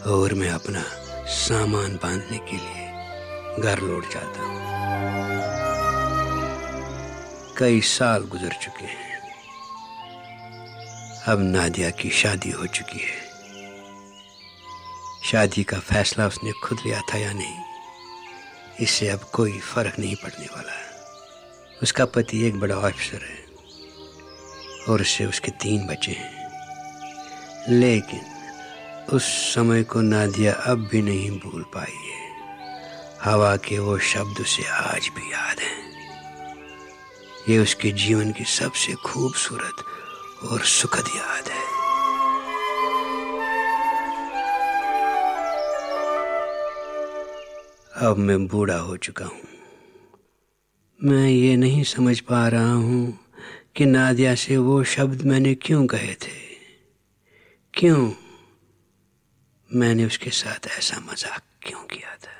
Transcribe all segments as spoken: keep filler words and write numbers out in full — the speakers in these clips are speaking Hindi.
और मैं अपना सामान बांधने के लिए घर लौट जाता हूँ। कई साल गुजर चुके हैं। अब नादिया की शादी हो चुकी है। शादी का फैसला उसने खुद लिया था या नहीं, इससे अब कोई फर्क नहीं पड़ने वाला है। उसका पति एक बड़ा अफसर है और उससे उसके तीन बच्चे हैं, लेकिन उस समय को नादिया अब भी नहीं भूल पाई है। हवा के वो शब्द उसे आज भी याद हैं। ये उसके जीवन की सबसे खूबसूरत और सुखद याद है। अब मैं बूढ़ा हो चुका हूँ। मैं ये नहीं समझ पा रहा हूँ कि नादिया से वो शब्द मैंने क्यों कहे थे। क्यों मैंने उसके साथ ऐसा मजाक क्यों किया था।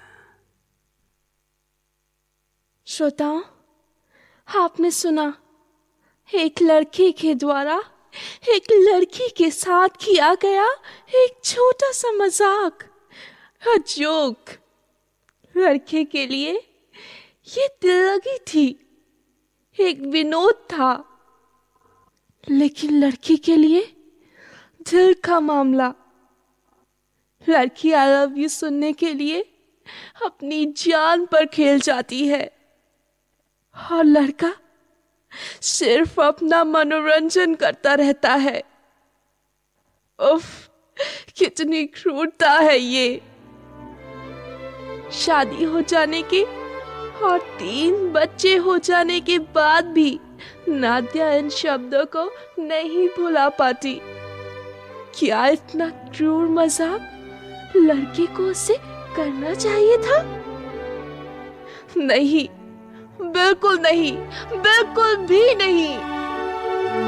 श्रोताओं, आपने सुना एक लड़के के द्वारा एक लड़की के साथ किया गया एक छोटा सा मजाक, अ जोक। लड़के के लिए ये दिल लगी थी, एक विनोद था, लेकिन लड़की के लिए दिल का मामला। लड़की आई लव यू सुनने के लिए अपनी जान पर खेल जाती है और लड़का सिर्फ अपना मनोरंजन करता रहता है। उफ, कितनी क्रूरता है ये। शादी हो जाने के और तीन बच्चे हो जाने के बाद भी नादिया इन शब्दों को नहीं भुला पाती। क्या इतना क्रूर मजाक लड़के को उसे करना चाहिए था? नहीं, बिल्कुल नहीं, बिल्कुल भी नहीं।